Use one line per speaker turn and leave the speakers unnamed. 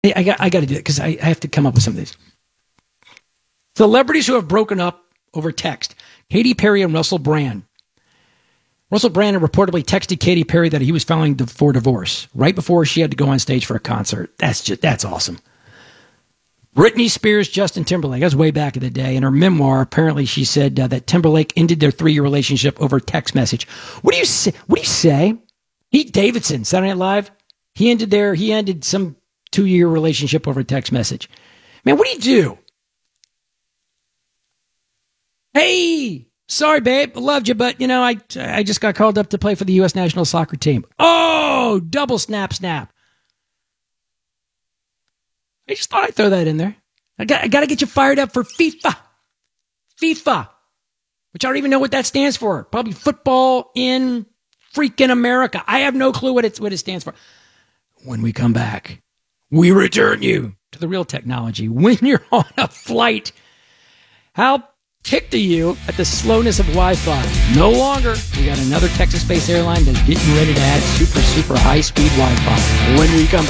I got to do it because I have to come up with some of these. Celebrities who have broken up over text. Katy Perry and Russell Brand. Russell Brand reportedly texted Katy Perry that he was filing for divorce right before she had to go on stage for a concert. That's awesome. Britney Spears, Justin Timberlake. That was way back in the day. In her memoir, apparently she said that Timberlake ended their 3-year relationship over text message. What do you say? Pete Davidson, Saturday Night Live. He ended some 2-year relationship over text message. Man, what do you do? Hey, sorry, babe. I loved you, but, I just got called up to play for the U.S. national soccer team. Oh, double snap. I just thought I'd throw that in there. I got to get you fired up for FIFA. FIFA, which I don't even know what that stands for. Probably football in freaking America. I have no clue what it stands for. When we come back, we return you to the real technology. When you're on a flight, how ticked are you at the slowness of Wi-Fi? No longer. We got another Texas-based airline that's getting ready to add super high-speed Wi-Fi. When we come back.